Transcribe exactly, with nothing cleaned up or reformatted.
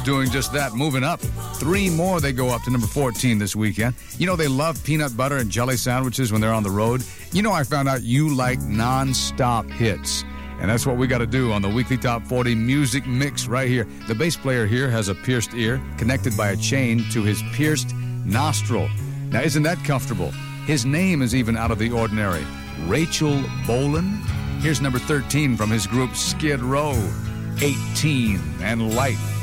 Doing just that, moving up. Three more, they go up to number fourteen this weekend. You know, they love peanut butter and jelly sandwiches when they're on the road. You know, I found out you like non-stop hits. And that's what we got to do on the weekly Top forty Music Mix right here. The bass player here has a pierced ear connected by a chain to his pierced nostril. Now, isn't that comfortable? His name is even out of the ordinary. Rachel Bolan. Here's number thirteen from his group Skid Row. eighteen and Light.